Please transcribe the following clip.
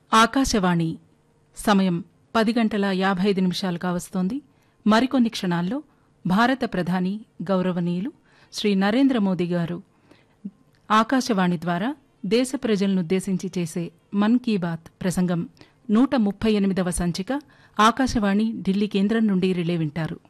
ఆకాశవాణి సమయం 10:55 కావస్తోంది. మరికొన్ని క్షణాల్లో భారత ప్రధాని గౌరవనీయులు శ్రీ నరేంద్ర మోదీ గారు ఆకాశవాణి ద్వారా దేశ ప్రజలనుద్దేశించి చేసే మన్ కీ బాత్ ప్రసంగం 138వ సంచిక ఆకాశవాణి ఢిల్లీ కేంద్రం నుండి రిలే వింటారు.